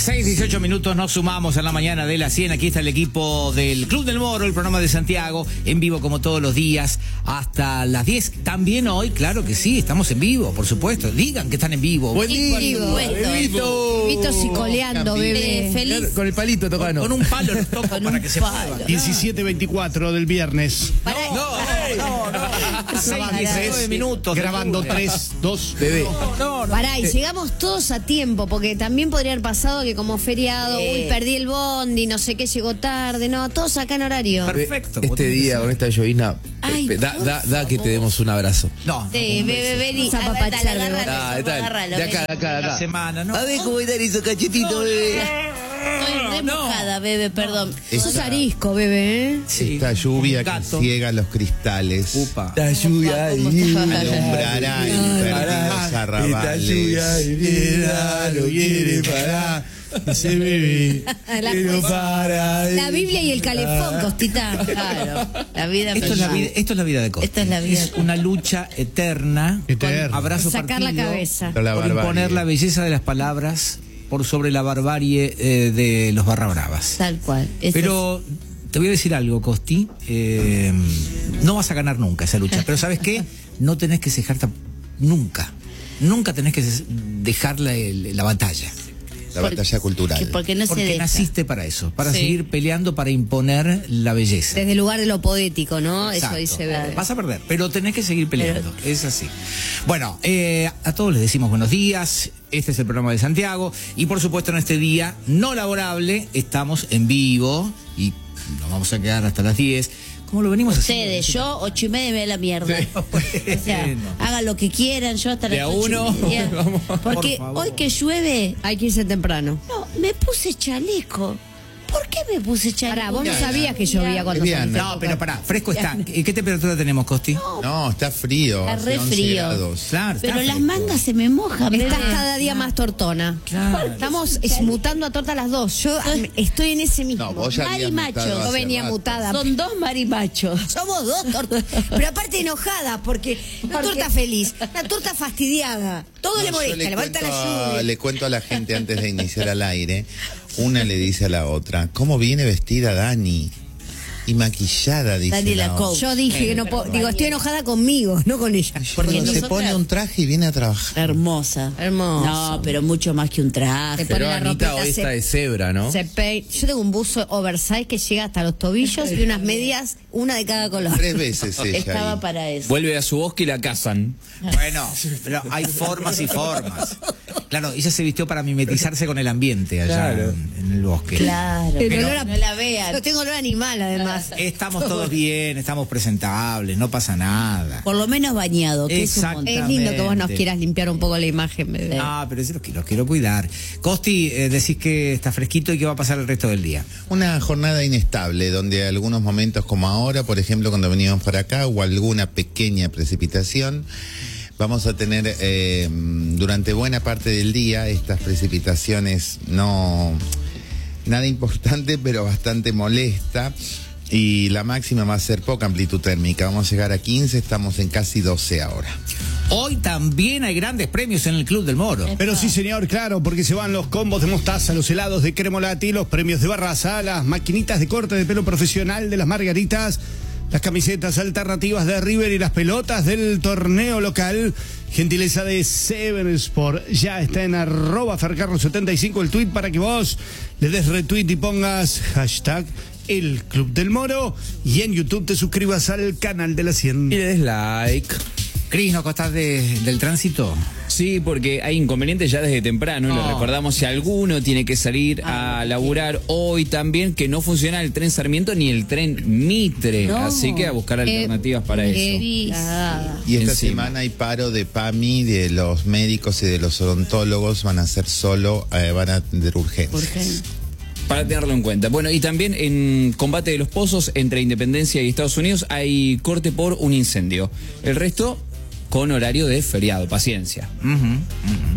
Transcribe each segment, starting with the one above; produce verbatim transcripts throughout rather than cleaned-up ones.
seis, dieciocho minutos, nos sumamos a la mañana de la cien. Aquí está el equipo del Club del Moro, el programa de Santiago, en vivo como todos los días, hasta las diez. También hoy, claro que sí, estamos en vivo, por supuesto. Digan que están en vivo. Buen día, Bebito. Bebito psicoleando, bebé. Feliz. Con el palito tocando. Con, con un palo nos toca para que se mueva. diecisiete veinticuatro del viernes. Para, No, no, no. no. seis, diecinueve minutos. Grabando tres, dos, bebé. No, no. Pará, y llegamos todos a tiempo, porque también podría haber pasado que como feriado, Eh. uy, perdí el bondi, no sé qué, llegó tarde. No, todos acá en horario. Perfecto. Este día, con esta llovizna, Ay, da, por da, da que te demos un abrazo. No. Sí, bebé, ven y Vamos a apapachar, agárralo, bebé. agárralo, Ah, está bien. agárralo, De acá, de ven. acá, de La acá. semana, ¿no? A ver cómo están esos cachetitos, bebé. Estoy re mojada, bebé, perdón. Sos arisco, bebé, ¿eh? Sí. Esta lluvia Un que gato. ciega los cristales Upa. La lluvia ¿Cómo ahí. está? alumbrará el perdidos Esta arrabales. lluvia ahí, no quiere parar. Ese bebé La- que no para de La Biblia y el calefón, Costita. Claro, la vida Esto es la vida, esto es la vida de Costa. Esta es la vida. Es una lucha eterna. Eterna. Con abrazo Sacar la partido, cabeza. Con la por barbarie. imponer la belleza de las palabras por sobre la barbarie eh, de los barra bravas. Tal cual. Eso Pero te voy a decir algo, Costi. Eh, no vas a ganar nunca esa lucha. Pero ¿sabes qué? No tenés que cejarte nunca. Nunca tenés que dejar la, la batalla. La Por- batalla cultural. que porque no se Porque deja. naciste para eso. Para Sí. seguir peleando, para imponer la belleza. Desde el lugar de lo poético, ¿no? Exacto. Eso dice bebé. Vas a perder, pero tenés que seguir peleando. Es así. Bueno, eh, a todos les decimos buenos días. Este es el programa de Santiago. Y por supuesto, en este día no laborable, estamos en vivo y nos vamos a quedar hasta las diez. ¿Cómo lo venimos haciendo? Ustedes, yo, ocho y media me da la mierda. Sí. O sea, Bueno. hagan lo que quieran, yo hasta De las a ocho y uno. media. Vamos. Porque Por favor. hoy que llueve, Hay que irse temprano. no, me puse chaleco. ¿Por qué me puse chaleco? Pará, vos no Liviana. sabías que llovía cuando Liviana. saliste. No, pero pará, fresco está. ¿Qué, qué temperatura tenemos, Costi? No, está frío. Está hace re once frío. grados. Claro, está Pero las fresco. mangas se me mojan, Estás bebé. cada día más tortona. Claro. Estamos es, mutando a torta las dos. Yo am, estoy en ese mismo. No, vos ya Mari habías macho. mutado Yo hace venía rato. mutada. Son dos marimachos. Somos dos tortas. Pero aparte enojada, porque una torta feliz, una torta fastidiada. Todo No, le yo molesta, le le molesta cuento la a- lluvia. Le cuento a la gente antes de iniciar al aire. Una le dice a la otra, ¿cómo viene vestida Dani? Y maquillada, dice Dani la la otra. coach. Yo dije que no puedo, digo, estoy enojada conmigo, no con ella. Porque Bueno, se nosotras- pone un traje y viene a trabajar. Hermosa. Hermoso. No, pero mucho más que un traje. Te Pero pone la Anita ropita, hoy se- está de cebra, ¿no? Se pe- Yo tengo un buzo oversize que llega hasta los tobillos y unas medias, una de cada color. Tres veces ella Estaba ahí. para eso. Vuelve a su bosque y la cazan. Bueno, pero hay formas y formas. Claro, ella se vistió para mimetizarse con el ambiente allá Claro. en, en el bosque. Claro. El Pero olor a- no la vean. Yo tengo olor animal, además. Estamos todos bien, estamos presentables, no pasa nada. Por lo menos bañado, que es un Exacto. montón. Es lindo que vos nos Exactamente. quieras limpiar un poco la imagen, bebé. Ah, pero sí los, quiero- los quiero cuidar. Costi, eh, decís que está fresquito y que va a pasar el resto del día. Una jornada inestable, donde algunos momentos como ahora, por ejemplo, cuando venimos para acá, o alguna pequeña precipitación, vamos a tener eh, durante buena parte del día estas precipitaciones no nada importante, pero bastante molesta. Y la máxima va a ser poca amplitud térmica. Vamos a llegar a quince, estamos en casi doce ahora. Hoy también hay grandes premios en el Club del Moro. Pero sí, señor, claro, porque se van los combos de mostaza, los helados de Cremolati, los premios de Barraza, las maquinitas de corte de pelo profesional de las Margaritas, las camisetas alternativas de River y las pelotas del torneo local. Gentileza de Seven Sport. Ya está en arroba fercarro setenta y cinco el tweet para que vos le des retweet y pongas hashtag el Club del Moro. Y en YouTube te suscribas al canal de la Y cien. le des like. Cris, ¿no costás de- del tránsito? Sí, porque hay inconvenientes ya desde temprano y No. lo recordamos, si alguno tiene que salir a laburar hoy también, que no funciona el tren Sarmiento ni el tren Mitre, No. así que a buscar alternativas para qué eso. pisada. Y esta Encima. semana hay paro de PAMI, de los médicos y de los odontólogos. Van a ser solo, eh, van a atender urgencias. ¿Por qué? Para tenerlo en cuenta. Bueno, y también en combate de los pozos entre Independencia y Estados Unidos hay corte por un incendio. El resto con horario de feriado, paciencia. Ujú, ujú.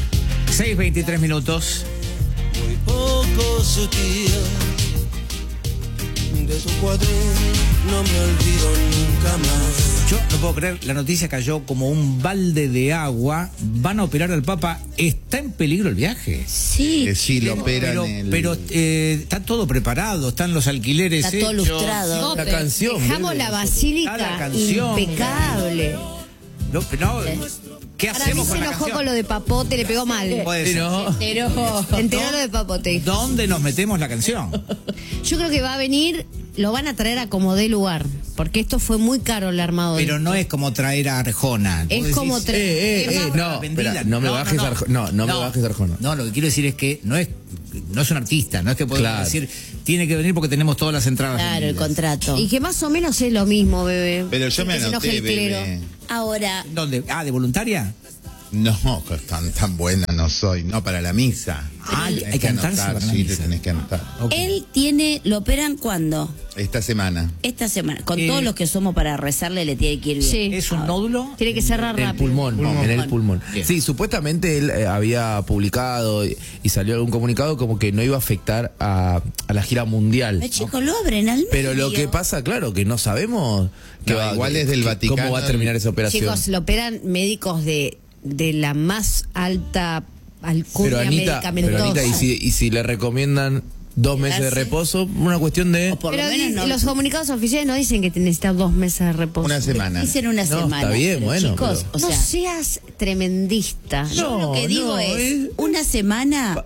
seis veintitrés minutos. Muy poco sutil de tu cuadril, no me olvido nunca más. Yo no puedo creer, la noticia cayó como un balde de agua. Van a operar al Papa. ¿Está en peligro el viaje? Sí. Que sí, lo operan Pero, el... pero eh, está todo preparado, están los alquileres Está todo hechos. lustrado. No, La pero canción, dejamos bebé. la Ah, la basílica canción. impecable. No, no, ¿qué Para mí hacemos se con la enojó canción? con lo de Papote, le pegó mal. Puede ser. Pero se enteró lo de Papote. ¿Dónde nos metemos la canción? Yo creo que va a venir, lo van a traer a como dé lugar, porque esto fue muy caro el armado. de- Pero no es como traer a Arjona. Es Vos como decís, traer- Eh, eh, es eh, más- no, vendida. espera, no me bajes Arjo- no, no me bajes Arjona. No, lo que quiero decir es que no es no es un artista, no es que podemos Claro. decir tiene que venir porque tenemos todas las entradas. Claro, el vendidas. contrato. Y que más o menos es lo mismo, bebé. Pero yo me Que se enoje anoté, el clero. bebé. Ahora, ¿Dónde? Ah, ¿de voluntaria? No, que tan, tan buena no soy. No, para la misa. Ah, Tenés hay que anotarse anotar, para la sí, misa. te tenés que anotar. Ok. él tiene, ¿lo operan cuándo? Esta semana. Esta semana. Con Eh, todos los que somos para rezarle le tiene que ir bien. Sí. ¿Es un nódulo? Tiene que cerrar En el rápido. pulmón, en el pulmón. Bien. Sí, supuestamente él eh, había publicado y, y salió algún comunicado como que no iba a afectar a, a la gira mundial. Pero chicos, lo abren al medio. Pero lo que pasa, claro, que no sabemos que No, va- igual que- es del que- Vaticano. cómo va a terminar esa operación. Chicos, lo operan médicos de, de la más alta pero alcurnia Anita, medicamentosa. pero Anita, y si, y si le recomiendan dos meses de Quedarse. reposo, una cuestión de... O por Pero lo menos di- no. los comunicados oficiales no dicen que te necesitas dos meses de reposo. Una semana. Dicen una No, semana. está bien, pero, bueno, chicos, pero- o No sea, seas tremendista. yo lo que No, digo no, es, es- una semana.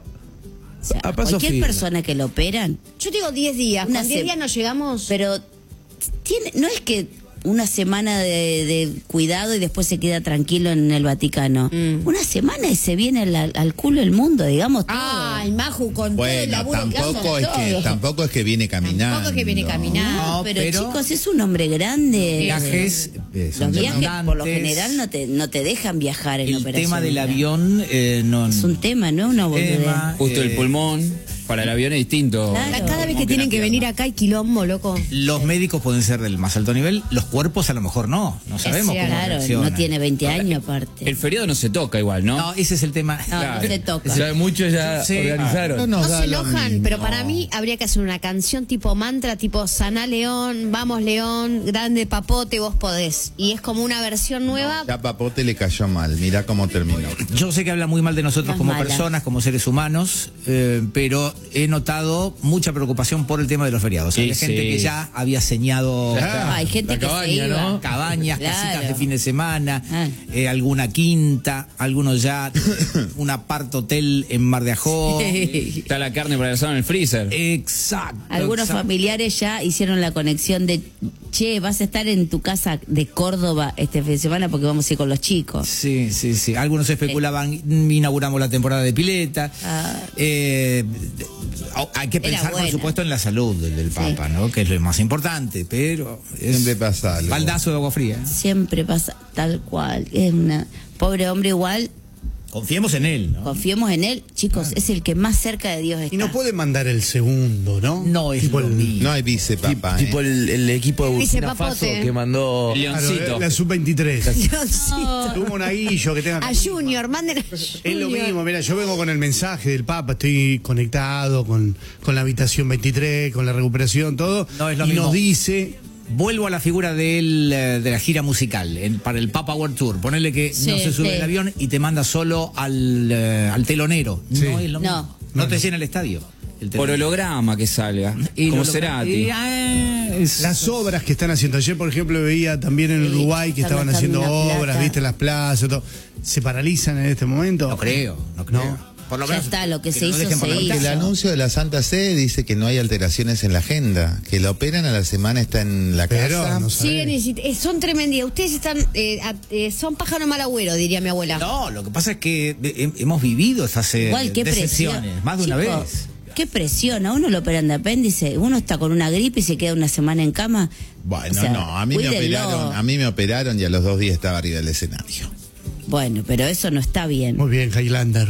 O sea, a paso cualquier firme. persona que lo operan, Yo digo diez días. Una Con diez se- días no llegamos. pero tiene, no es que una semana de, de cuidado y después se queda tranquilo en el Vaticano. Mm. Una semana y se viene al, al culo el mundo, digamos todo. Ay, Maju, con todo el Bueno, laburo que tampoco hacen es que, todos. tampoco es que viene caminando. Tampoco es que viene caminando. No, No, pero, pero- chicos, es un hombre grande. Viajes eh, son Los viajes por lo demandantes. general no te, no te dejan viajar en El operaciones. tema del avión eh, no Es un tema, ¿no? Una boludez. Tema, Justo el eh, pulmón, para el avión es distinto. Claro. Cada vez que tienen que venir acá hay quilombo, loco. Los médicos pueden ser del más alto nivel, los cuerpos a lo mejor no, no sabemos cómo Claro, reaccionan. no tiene veinte años aparte. El feriado no se toca igual, ¿no? No, ese es el tema. No, no se toca. Ya muchos ya Sí. organizaron. No nos No da se lo enojan, mismo. pero para mí habría que hacer una canción tipo mantra, tipo Saná León, Vamos León, Grande Papote, vos podés. Y es como una versión nueva. Ya Papote le cayó mal, mirá cómo terminó. Yo sé que habla muy mal de nosotros Más como mala. personas, como seres humanos, eh, pero he notado mucha preocupación por el tema de los feriados. Hay Sí, gente sí. que ya había señado Ah, Hay gente la que cabaña, se iba. ¿no? cabañas, Claro. casitas de fin de semana, Ah. eh, alguna quinta, algunos ya un apart hotel en Mar de Ajó. Está la carne para el asado en el freezer. Exacto. Algunos exacto. familiares ya hicieron la conexión de, che, vas a estar en tu casa de Córdoba este fin de semana porque vamos a ir con los chicos. Sí, sí, sí. Algunos especulaban, inauguramos la temporada de pileta. Ah. Eh, oh, hay que Era pensar, por buena. supuesto, en la salud del, del Papa, ¿no? Que es lo más importante, pero es Siempre pasa algo. baldazo de agua fría. Siempre pasa tal cual. Es una pobre hombre igual. Confiemos en él, ¿no? Confiemos en él. Chicos, es el que más cerca de Dios está. Y no puede mandar el segundo, ¿no? No es Tipo lo el- mismo. No hay vice, papá. tipo ¿eh? el, el equipo de Dice Burkina Faso Papote. que mandó... El Claro, leoncito. la sub veintitrés. Diosito. Tuvo un aguillo que tenga. A Junior, manden a Es lo Junior. mismo, mira, yo vengo con el mensaje del Papa, estoy conectado con, con la habitación veintitrés, con la recuperación, todo. No es lo y mismo. nos dice, Vuelvo a la figura del, eh, de la gira musical el- para el Papa World Tour. Ponerle que Sí, no se sube sí. el avión y te manda solo al, eh, al telonero. Sí. No es lo No. mismo. No, te llena el estadio. El Por telonero. holograma que salga. Y como lo- Cerati. y, ah, es- las obras que están haciendo. Ayer, por ejemplo, veía también en Sí, Uruguay que están estaban haciendo gastando una obras, plata. viste, las plazas, todo. ¿Se paralizan en este momento? No creo, no creo. No. Por lo Ya menos está, lo que se no hizo, dejen por se la hizo. mitad. El anuncio de la Santa Sede dice que no hay alteraciones en la agenda, que la operan a la semana está en la Pero casa. no sé. Siguen y- eh, son tremendas. Ustedes están, eh, a- eh, son pájaro mal agüero, diría mi abuela. No, lo que pasa es que eh, hemos vivido estas eh, Igual, qué presión. decepciones más de una Chicos, vez. Qué presión. A uno lo operan de apéndice, uno está con una gripe y se queda una semana en cama. Bueno, O sea, no, a mí me cuídenlo. operaron, a mí me operaron y a los dos días estaba arriba del escenario. Bueno, pero eso no está bien. Muy bien, Highlander.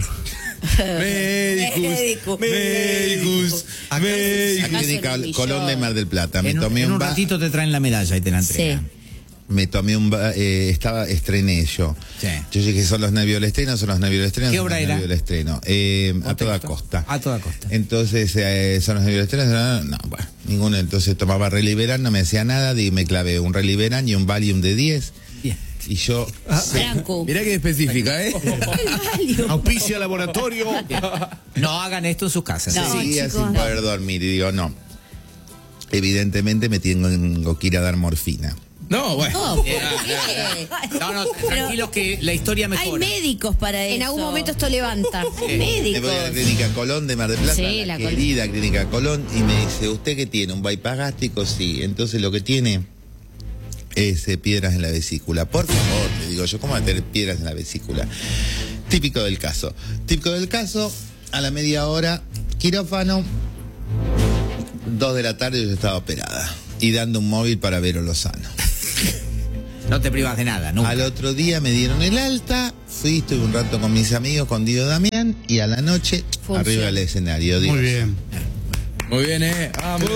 Médicus, médicus, Aquí ¿Acaso en en un Col- millón? Colón de Mar del Plata, me En, un- tomé en un un ba- ratito te traen la medalla y te la entregan. Sí. me tomé un... ba- Eh, estaba, estrené yo. Sí. Yo dije, ¿son los nervios del estreno? ¿Son los nervios del estreno? ¿Qué son obra los era? nervios del estreno. Eh, a toda texto? costa. A toda costa. Entonces, eh, ¿son los nervios del estreno? No, bueno, ninguno. Entonces tomaba Reliberan, no me hacía nada, y me clavé un Reliberan y un Valium de diez. Bien. Y yo... Franco. Mirá que específica, ¿eh? Auspicia laboratorio. No hagan esto en sus casas. No. seguía chicos, sin no. poder dormir y digo, no. Evidentemente me tengo que ir a dar morfina. No, bueno. No, ¿por qué? No, no, tranquilos que la historia Hay mejora. médicos para eso. En algún momento esto levanta. Hay Me médicos. voy a la clínica Colón de Mar del Plata, Sí, la, la querida clínica Colón, y me dice, ¿usted qué tiene? ¿Un bypass gástrico? Sí. Entonces lo que tiene es eh, piedras en la vesícula. Por favor, le digo yo, ¿cómo va a tener piedras en la vesícula? Típico del caso. Típico del caso, a la media hora, quirófano, dos de la tarde yo estaba operada. Y dando un móvil para Vero Lozano. No te privas de nada, nunca. Al otro día me dieron el alta, fui, estuve un rato con mis amigos, con Diego Damián, y a la noche, Funciona. arriba del escenario. Dios. Muy bien. Muy bien, ¿eh? Vamos.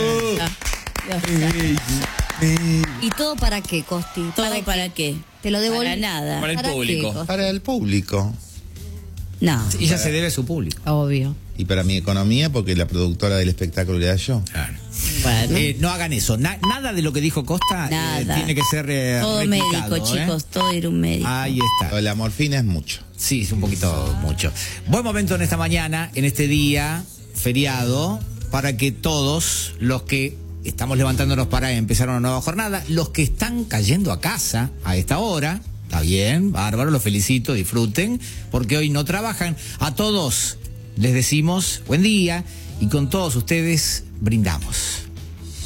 ¿Y todo para qué, Costi? ¿Todo qué? para qué? Te lo devuelvo. Para nada. Para el qué, público. Costi? Para el público. No. Y ya se debe a su público. Obvio. Y para mi economía, porque la productora del espectáculo era yo. Claro. Bueno. Eh, no hagan eso. Na- nada de lo que dijo Costa eh, Nada. tiene que ser eh, Todo replicado, médico, ¿eh? chicos. Todo era un médico. Ahí está. La morfina es mucho. Sí, es un poquito mucho. Buen momento en esta mañana, en este día feriado, para que todos los que estamos levantándonos para empezar una nueva jornada, los que están cayendo a casa a esta hora, está bien, bárbaro, los felicito, disfruten, porque hoy no trabajan. A todos les decimos buen día y con todos ustedes brindamos.